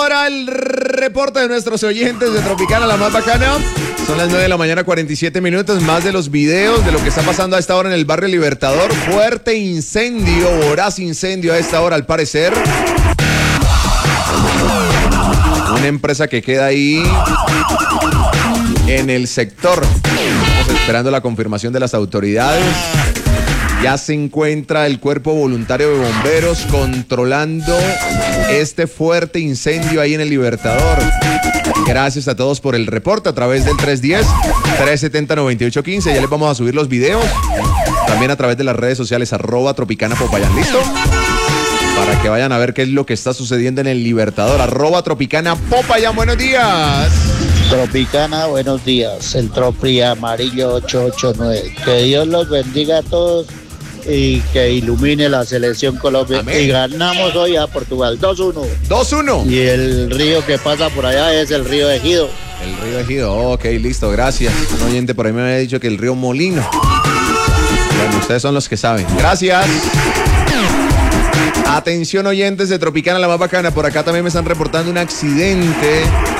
ahora el reporte de nuestros oyentes de Tropicana, la más bacana. Son las 9 de la mañana, 47 minutos. Más de los videos de lo que está pasando a esta hora en el barrio Libertador. Fuerte incendio, voraz incendio a esta hora al parecer. Una empresa que queda ahí en el sector. Estamos esperando la confirmación de las autoridades. Ya se encuentra el Cuerpo Voluntario de Bomberos controlando este fuerte incendio ahí en el Libertador. Gracias a todos por el reporte a través del 310-370-9815. Ya les vamos a subir los videos. También a través de las redes sociales @Tropicana Popayán. ¿Listo? Para que vayan a ver qué es lo que está sucediendo en el Libertador. @Tropicana Popayán. Buenos días. Tropicana, buenos días. El Tropri Amarillo 889. Que Dios los bendiga a todos y que ilumine la selección Colombia. Amén. Y ganamos hoy a Portugal 2-1. 2-1. Y el río que pasa por allá es el río Ejido. El río Ejido. Ok, listo, gracias. Un oyente por ahí me había dicho que el río Molino. Bueno, ustedes son los que saben. Gracias. Atención, oyentes de Tropicana, la más bacana. Por acá también me están reportando un accidente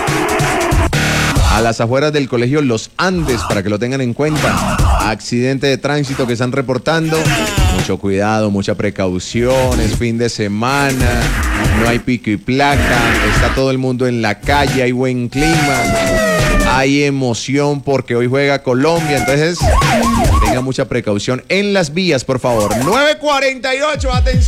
a las afueras del colegio Los Andes, para que lo tengan en cuenta. Accidente de tránsito que están reportando. Mucho cuidado, mucha precaución. Es fin de semana, no hay pico y placa. Está todo el mundo en la calle, hay buen clima. Hay emoción porque hoy juega Colombia. Entonces, tengan mucha precaución en las vías, por favor. 9:48, atención.